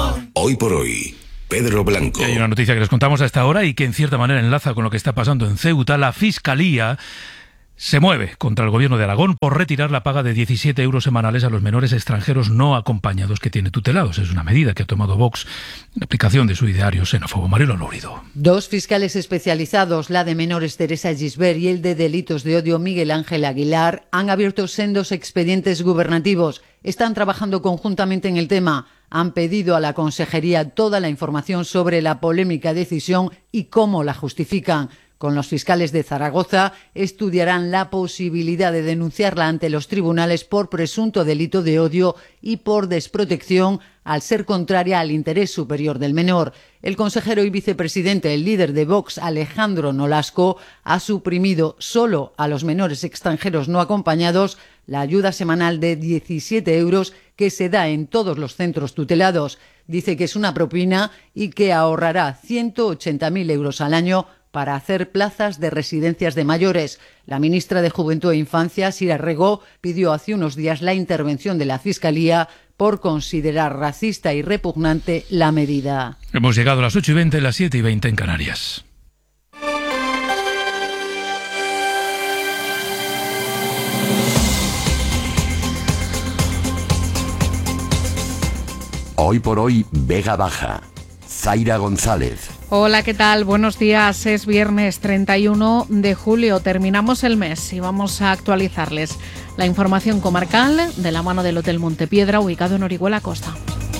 Hoy por hoy, Pedro Blanco. Y hay una noticia que les contamos a esta hora y que en cierta manera enlaza con lo que está pasando en Ceuta. La Fiscalía se mueve contra el gobierno de Aragón por retirar la paga de 17 euros semanales a los menores extranjeros no acompañados que tiene tutelados. Es una medida que ha tomado Vox en aplicación de su ideario xenófobo. Marilo Lórido. Dos fiscales especializados, la de menores Teresa Gisbert y el de delitos de odio Miguel Ángel Aguilar, han abierto sendos expedientes gubernativos. Están trabajando conjuntamente en el tema. Han pedido a la Consejería toda la información sobre la polémica decisión y cómo la justifican. Con los fiscales de Zaragoza estudiarán la posibilidad de denunciarla ante los tribunales por presunto delito de odio y por desprotección al ser contraria al interés superior del menor. El consejero y vicepresidente, el líder de Vox, Alejandro Nolasco, ha suprimido solo a los menores extranjeros no acompañados la ayuda semanal de 17 euros que se da en todos los centros tutelados. Dice que es una propina y que ahorrará 180.000 euros al año para hacer plazas de residencias de mayores. La ministra de Juventud e Infancia, Sira Rego, pidió hace unos días la intervención de la Fiscalía por considerar racista y repugnante la medida. Hemos llegado a las 8:20, las 7:20 en Canarias. Hoy por hoy, Vega Baja. Zaira González. Hola, ¿qué tal? Buenos días. Es viernes 31 de julio. Terminamos el mes y vamos a actualizarles la información comarcal de la mano del Hotel Montepiedra, ubicado en Orihuela Costa.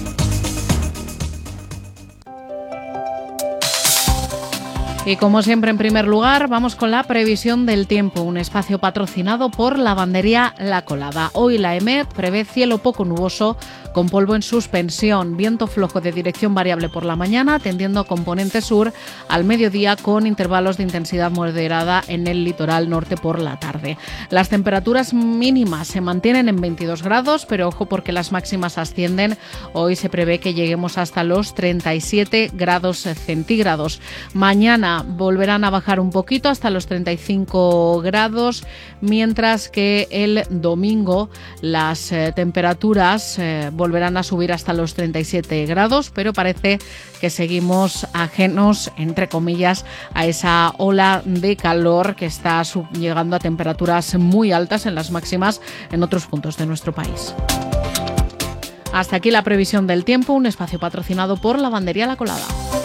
Y como siempre, en primer lugar, vamos con la previsión del tiempo, un espacio patrocinado por Lavandería La Colada. Hoy la EMET prevé cielo poco nuboso con polvo en suspensión, viento flojo de dirección variable por la mañana, tendiendo a componente sur, al mediodía con intervalos de intensidad moderada en el litoral norte por la tarde. Las temperaturas mínimas se mantienen en 22 grados, pero ojo porque las máximas ascienden. Hoy se prevé que lleguemos hasta los 37 grados centígrados. Mañana volverán a bajar un poquito hasta los 35 grados, mientras que el domingo las temperaturas volverán a subir hasta los 37 grados, pero parece que seguimos ajenos, entre comillas, a esa ola de calor que está llegando a temperaturas muy altas en las máximas en otros puntos de nuestro país. Hasta aquí la previsión del tiempo, un espacio patrocinado por Lavandería La Colada.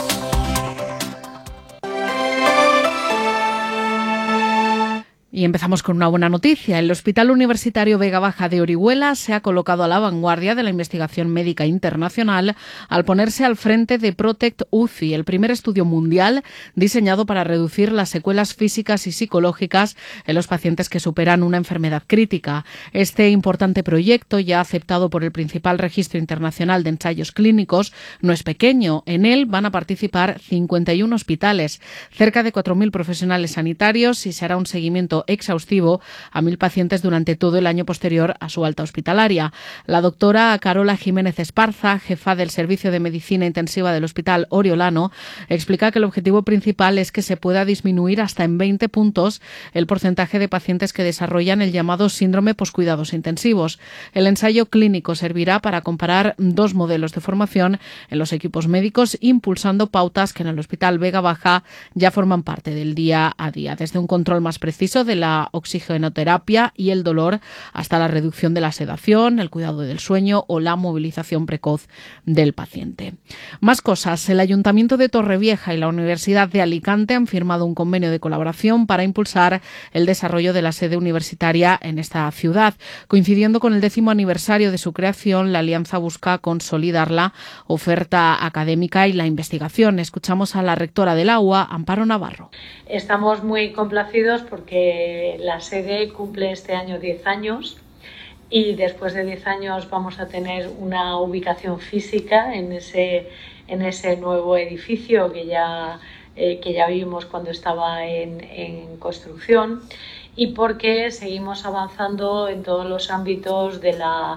Y empezamos con una buena noticia. El Hospital Universitario Vega Baja de Orihuela se ha colocado a la vanguardia de la investigación médica internacional al ponerse al frente de Protect UCI, el primer estudio mundial diseñado para reducir las secuelas físicas y psicológicas en los pacientes que superan una enfermedad crítica. Este importante proyecto, ya aceptado por el principal registro internacional de ensayos clínicos, no es pequeño. En él van a participar 51 hospitales, cerca de 4.000 profesionales sanitarios y se hará un seguimiento exhaustivo a 1.000 pacientes durante todo el año posterior a su alta hospitalaria. La doctora Carola Jiménez Esparza, jefa del Servicio de Medicina Intensiva del Hospital Oriolano, explica que el objetivo principal es que se pueda disminuir hasta en 20 puntos el porcentaje de pacientes que desarrollan el llamado síndrome poscuidados intensivos. El ensayo clínico servirá para comparar dos modelos de formación en los equipos médicos, impulsando pautas que en el Hospital Vega Baja ya forman parte del día a día, desde un control más preciso de la oxigenoterapia y el dolor hasta la reducción de la sedación, el cuidado del sueño o la movilización precoz del paciente. Más cosas. El Ayuntamiento de Torrevieja y la Universidad de Alicante han firmado un convenio de colaboración para impulsar el desarrollo de la sede universitaria en esta ciudad. Coincidiendo con el 10º aniversario de su creación, la alianza busca consolidar la oferta académica y la investigación. Escuchamos a la rectora del UAA, Amparo Navarro. Estamos muy complacidos porque la sede cumple este año 10 años y después de 10 años vamos a tener una ubicación física en ese nuevo edificio que ya vimos cuando estaba en construcción, y porque seguimos avanzando en todos los ámbitos de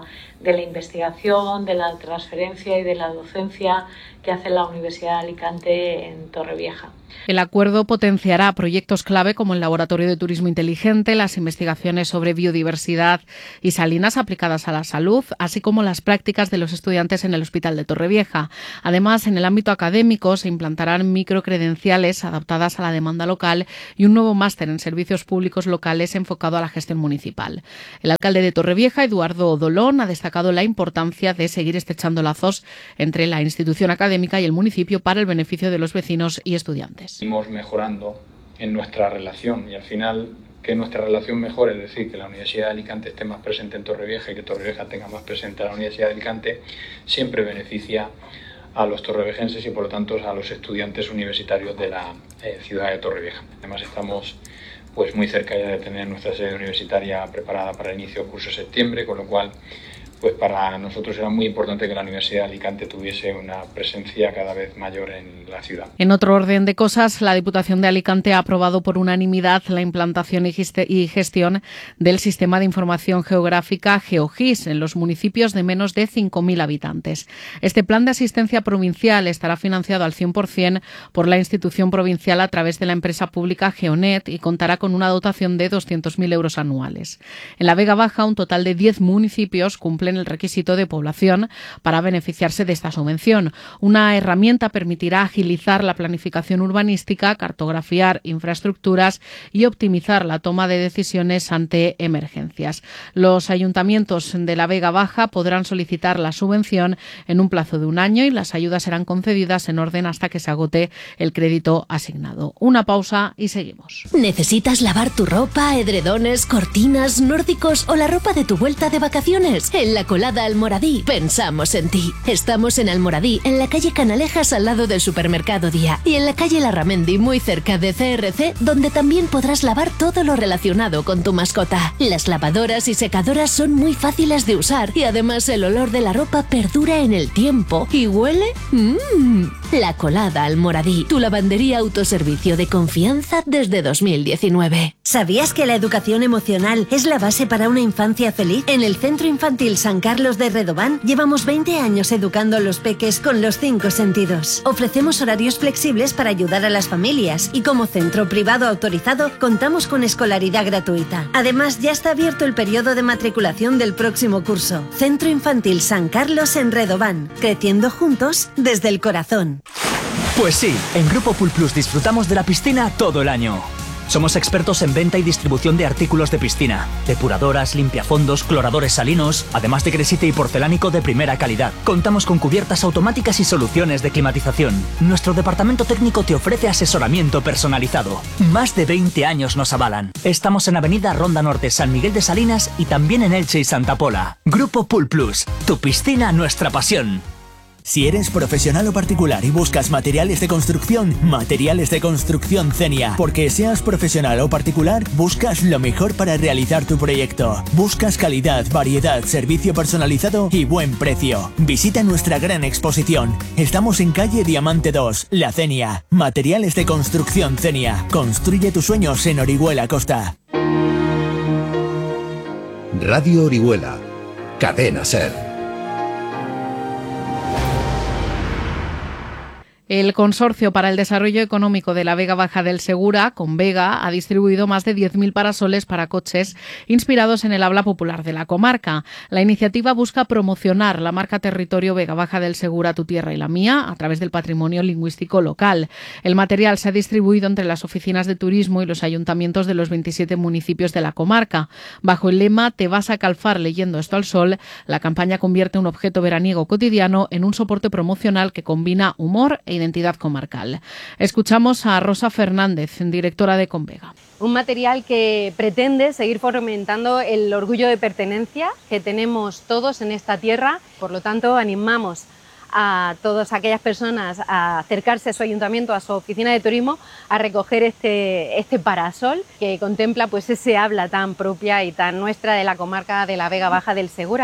la investigación, de la transferencia y de la docencia que hace la Universidad de Alicante en Torrevieja. El acuerdo potenciará proyectos clave como el Laboratorio de Turismo Inteligente, las investigaciones sobre biodiversidad y salinas aplicadas a la salud, así como las prácticas de los estudiantes en el Hospital de Torrevieja. Además, en el ámbito académico se implantarán microcredenciales adaptadas a la demanda local y un nuevo máster en servicios públicos locales enfocado a la gestión municipal. El alcalde de Torrevieja, Eduardo Dolón, ha destacado la importancia de seguir estrechando lazos entre la institución académica y el municipio para el beneficio de los vecinos y estudiantes. Seguimos mejorando en nuestra relación y al final que nuestra relación mejore, es decir, que la Universidad de Alicante esté más presente en Torrevieja y que Torrevieja tenga más presente a la Universidad de Alicante, siempre beneficia a los torrevejenses y por lo tanto a los estudiantes universitarios de la ciudad de Torrevieja. Además estamos muy cerca ya de tener nuestra sede universitaria preparada para el inicio del curso de septiembre, con lo cual para nosotros era muy importante que la Universidad de Alicante tuviese una presencia cada vez mayor en la ciudad. En otro orden de cosas, la Diputación de Alicante ha aprobado por unanimidad la implantación y gestión del Sistema de Información Geográfica GeoGIS en los municipios de menos de 5.000 habitantes. Este plan de asistencia provincial estará financiado al 100% por la institución provincial a través de la empresa pública Geonet y contará con una dotación de 200.000 euros anuales. En la Vega Baja, un total de 10 municipios cumplen el requisito de población para beneficiarse de esta subvención. Una herramienta permitirá agilizar la planificación urbanística, cartografiar infraestructuras y optimizar la toma de decisiones ante emergencias. Los ayuntamientos de la Vega Baja podrán solicitar la subvención en un plazo de 1 año y las ayudas serán concedidas en orden hasta que se agote el crédito asignado. Una pausa y seguimos. ¿Necesitas lavar tu ropa, edredones, cortinas, nórdicos o la ropa de tu vuelta de vacaciones? En la Colada Almoradí pensamos en ti. Estamos en Almoradí, en la calle Canalejas al lado del supermercado Día y en la calle Larramendi muy cerca de CRC, donde también podrás lavar todo lo relacionado con tu mascota. Las lavadoras y secadoras son muy fáciles de usar y además el olor de la ropa perdura en el tiempo. ¿Y huele? La Colada Almoradí, tu lavandería autoservicio de confianza desde 2019. ¿Sabías que la educación emocional es la base para una infancia feliz? En el Centro Infantil San Carlos de Redován llevamos 20 años educando a los peques con los 5 sentidos. Ofrecemos horarios flexibles para ayudar a las familias y como centro privado autorizado contamos con escolaridad gratuita. Además, ya está abierto el periodo de matriculación del próximo curso. Centro Infantil San Carlos en Redován, creciendo juntos desde el corazón. Pues sí, en Grupo Pool Plus disfrutamos de la piscina todo el año. Somos expertos en venta y distribución de artículos de piscina, depuradoras, limpiafondos, cloradores salinos, además de cresite y porcelánico de primera calidad. Contamos con cubiertas automáticas y soluciones de climatización. Nuestro departamento técnico te ofrece asesoramiento personalizado. Más de 20 años nos avalan. Estamos en Avenida Ronda Norte, San Miguel de Salinas y también en Elche y Santa Pola. Grupo Pool Plus, tu piscina, nuestra pasión. Si eres profesional o particular y buscas materiales de construcción Cenia. Porque seas profesional o particular, buscas lo mejor para realizar tu proyecto. Buscas calidad, variedad, servicio personalizado y buen precio. Visita nuestra gran exposición. Estamos en calle Diamante 2, La Cenia. Materiales de construcción Cenia. Construye tus sueños en Orihuela Costa. Radio Orihuela, Cadena SER. El Consorcio para el Desarrollo Económico de la Vega Baja del Segura, Convega, ha distribuido más de 10.000 parasoles para coches inspirados en el habla popular de la comarca. La iniciativa busca promocionar la marca Territorio Vega Baja del Segura, tu tierra y la mía, a través del patrimonio lingüístico local. El material se ha distribuido entre las oficinas de turismo y los ayuntamientos de los 27 municipios de la comarca. Bajo el lema "Te vas a calfar leyendo esto al sol", la campaña convierte un objeto veraniego cotidiano en un soporte promocional que combina humor e identidad comarcal. Escuchamos a Rosa Fernández, directora de Convega. Un material que pretende seguir fomentando el orgullo de pertenencia que tenemos todos en esta tierra. Por lo tanto, animamos a todas aquellas personas a acercarse a su ayuntamiento, a su oficina de turismo, a recoger este parasol que contempla ese habla tan propia y tan nuestra de la comarca de la Vega Baja del Segura.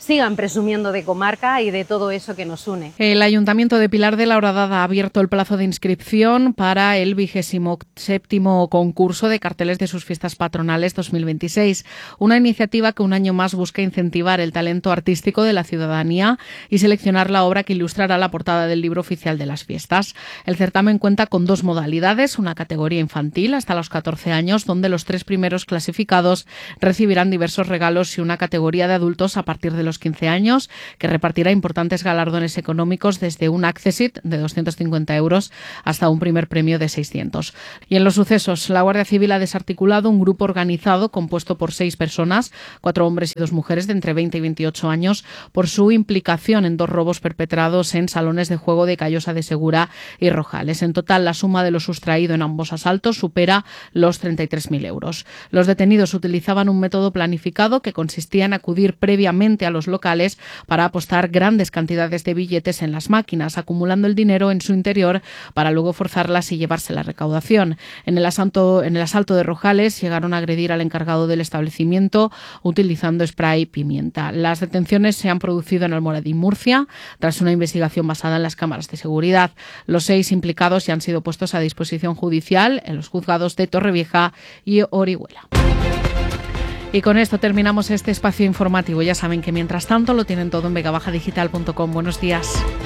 sigan presumiendo de comarca y de todo eso que nos une. El Ayuntamiento de Pilar de la Horadada ha abierto el plazo de inscripción para el 27º concurso de carteles de sus fiestas patronales 2026, una iniciativa que un año más busca incentivar el talento artístico de la ciudadanía y seleccionar la obra que ilustrará la portada del libro oficial de las fiestas. El certamen cuenta con 2 modalidades, una categoría infantil hasta los 14 años, donde los 3 primeros clasificados recibirán diversos regalos, y una categoría de adultos a partir de los 15 años, que repartirá importantes galardones económicos, desde un Accessit de 250 euros hasta un primer premio de 600. Y en los sucesos, la Guardia Civil ha desarticulado un grupo organizado compuesto por 6 personas, 4 hombres y 2 mujeres de entre 20 y 28 años, por su implicación en 2 robos perpetrados en salones de juego de Callosa de Segura y Rojales. En total, la suma de lo sustraído en ambos asaltos supera los 33.000 euros. Los detenidos utilizaban un método planificado que consistía en acudir previamente a los locales para apostar grandes cantidades de billetes en las máquinas, acumulando el dinero en su interior para luego forzarlas y llevarse la recaudación. En el asalto de Rojales llegaron a agredir al encargado del establecimiento utilizando spray y pimienta. Las detenciones se han producido en Almoradí, Murcia, tras una investigación basada en las cámaras de seguridad. Los 6 implicados ya han sido puestos a disposición judicial en los juzgados de Torrevieja y Orihuela. Y con esto terminamos este espacio informativo. Ya saben que mientras tanto lo tienen todo en vegabajadigital.com. Buenos días.